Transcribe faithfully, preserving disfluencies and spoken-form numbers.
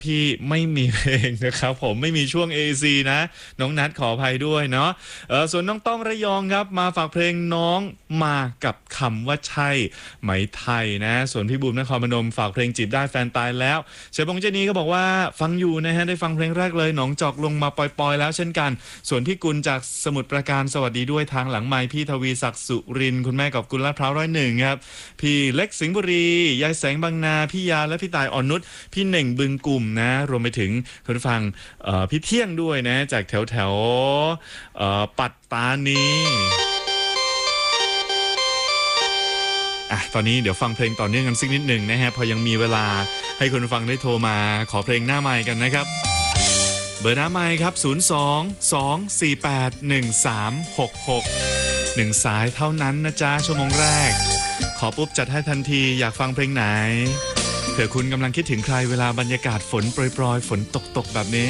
พี่ไม่มีเพลงนะครับผมไม่มีช่วง เอ ซี นะน้องนัทขออภัยด้วยเนาะเออส่วนน้องต้องระยองครับมาฝากเพลงน้องมากับคำว่าใช่ไหมไทยนะส่วนพี่บูมนครพนมฝากเพลงจีบได้แฟนตายแล้วเชฟบงเจนีก็บอกว่าฟังอยู่นะฮะได้ฟังเพลงแรกเลยหนองจอกลงมาปล่อยๆแล้วเช่นกันส่วนพี่กุลจากสมุทรปราการสวัสดีด้วยทางหลังไมค์พี่ทวีศักดิ์สุรินทร์คุณแม่กับกุลลาดพร้าวร้อยหนึ่งครับพี่เล็กสิงห์บุรียายแสงบางนาพี่ยาและพี่ตายอ่อนนุชพี่เน่งบึงกลุ่มนะรวมไปถึงคุณฟังพี่เที่ยงด้วยนะจากแถวแถวปัตตานีอ่ะตอนนี้เดี๋ยวฟังเพลงต่อเนื่องกันสักนิดหนึ่งนะฮะพอยังมีเวลาให้คุณฟังได้โทรมาขอเพลงหน้าไมค์กันนะครับเบอร์หน้าไมค์ครับศูนย์ สอง สอง สี่ แปด หนึ่ง สาม หก หกหนึ่งสายเท่านั้นนะจ๊ะชั่วโมงแรกขอปุ๊บจัดให้ทันทีอยากฟังเพลงไหนเผื่อคุณกำลังคิดถึงใครเวลาบรรยากาศฝนโปรยๆฝนตกๆแบบนี้